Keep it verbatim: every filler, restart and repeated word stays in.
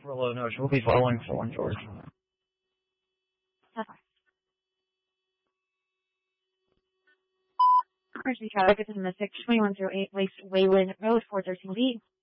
Overload Notion. We'll be following for one, George. That's fine. Emergency traffic is in the six twenty-one oh eight West Wayland Road, four thirteen B.